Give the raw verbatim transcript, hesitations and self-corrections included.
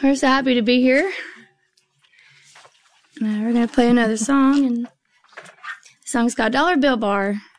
We're so happy to be here. Now we're going to play another song, and the song's called Dollar Bill Bar.